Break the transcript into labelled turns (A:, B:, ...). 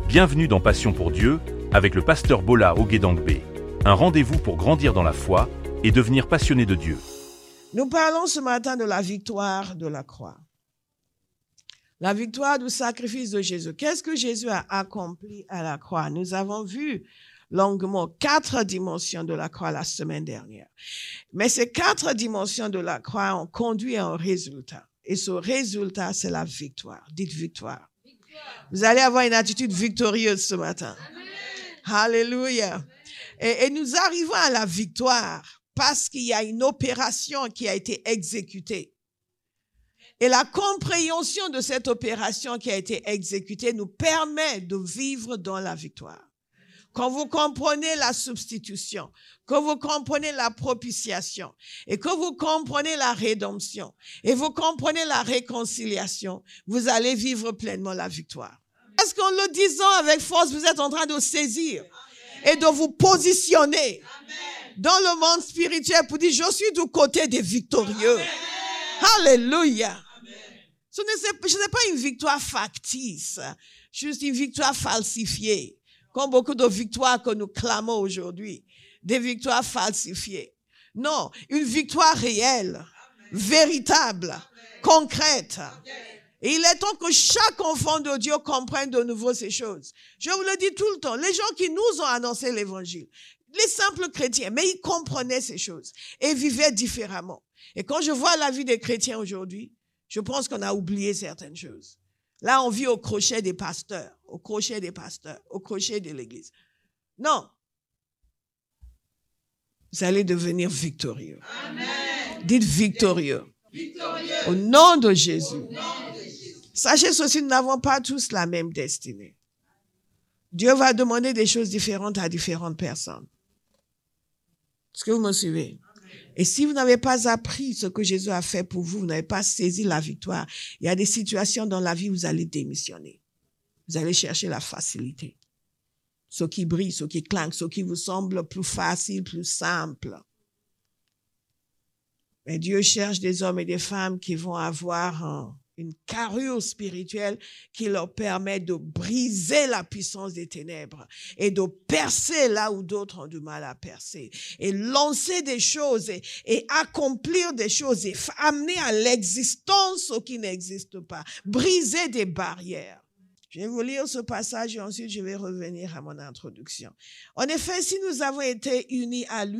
A: Bienvenue dans Passion pour Dieu avec le pasteur Bola Oguedangbe. Un rendez-vous pour grandir dans la foi et devenir passionné de Dieu.
B: Nous parlons ce matin de la victoire de la croix. La victoire du sacrifice de Jésus. Qu'est-ce que Jésus a accompli à la croix? Nous avons vu longuement 4 dimensions de la croix la semaine dernière. Mais ces 4 dimensions de la croix ont conduit à un résultat. Et ce résultat, c'est la victoire. Dites victoire. Vous allez avoir une attitude victorieuse ce matin. Amen. Alléluia. Et nous arrivons à la victoire parce qu'il y a une opération qui a été exécutée. Et la compréhension de cette opération qui a été exécutée nous permet de vivre dans la victoire. Quand vous comprenez la substitution, quand vous comprenez la propitiation, et que vous comprenez la rédemption, et vous comprenez la réconciliation, vous allez vivre pleinement la victoire. Parce qu'en le disant avec force, vous êtes en train de saisir et de vous positionner dans le monde spirituel pour dire, je suis du côté des victorieux. Alléluia. Ce n'est pas une victoire factice, juste une victoire falsifiée. Comme beaucoup de victoires que nous clamons aujourd'hui, des victoires falsifiées. Non, une victoire réelle, véritable, concrète. Et il est temps que chaque enfant de Dieu comprenne de nouveau ces choses. Je vous le dis tout le temps, les gens qui nous ont annoncé l'évangile, les simples chrétiens, mais ils comprenaient ces choses et vivaient différemment. Et quand je vois la vie des chrétiens aujourd'hui, je pense qu'on a oublié certaines choses. Là, on vit au crochet des pasteurs, au crochet de l'église. Non. Vous allez devenir victorieux. Amen. Dites victorieux. Victorieux. Au nom de Jésus. Sachez ceci, nous n'avons pas tous la même destinée. Dieu va demander des choses différentes à différentes personnes. Est-ce que vous me suivez? Et si vous n'avez pas appris ce que Jésus a fait pour vous, vous n'avez pas saisi la victoire, il y a des situations dans la vie où vous allez démissionner. Vous allez chercher la facilité. Ce qui brille, ce qui clinque, ce qui vous semble plus facile, plus simple. Mais Dieu cherche des hommes et des femmes qui vont avoir une carrure spirituelle qui leur permet de briser la puissance des ténèbres et de percer là où d'autres ont du mal à percer et lancer des choses et accomplir des choses et amener à l'existence ce qui n'existe pas, briser des barrières. Je vais vous lire ce passage et ensuite je vais revenir à mon introduction. En effet, si nous avons été unis à lui,